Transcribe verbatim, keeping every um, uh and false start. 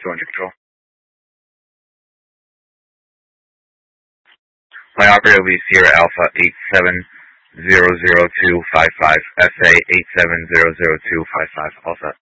two hundred control. My operator will be Sierra Alpha eight seven zero zero two five five, S A eight seven zero zero two five five, all set.